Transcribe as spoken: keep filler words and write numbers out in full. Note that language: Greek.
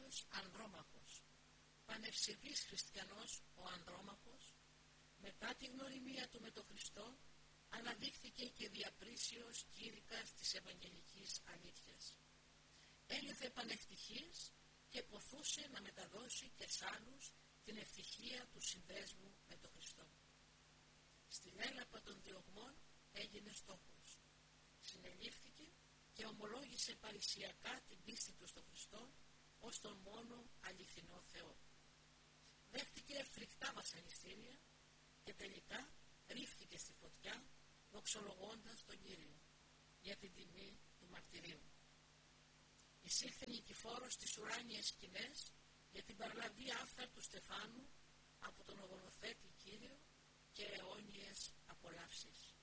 Κύριος Ανδρόμαχος, πανευσεβής χριστιανός ο Ανδρόμαχος, μετά τη γνωριμία του με τον Χριστό, αναδείχθηκε και διαπρίσιος κήρυκας της Ευαγγελικής αλήθειας. Ένιωθε πανευτυχής και ποθούσε να μεταδώσει και σ' άλλους την ευτυχία του συνδέσμου με τον Χριστό. Στη λέλαπα των διωγμών έγινε στόχος. Συνελήφθηκε και ομολόγησε παρησιακά την πίστη του στον Χριστό ως τον μόνο αληθινό Θεό. Δέχτηκε φρικτά βασανιστήρια και τελικά ρίφθηκε στη φωτιά, δοξολογώντας τον Κύριο για την τιμή του μαρτυρίου. Εισήλθε νικηφόρος στις ουράνιες σκηνές για την παραλαβή άφθαρ του Στεφάνου από τον ογονοθέτη Κύριο και αιώνιες απολαύσεις.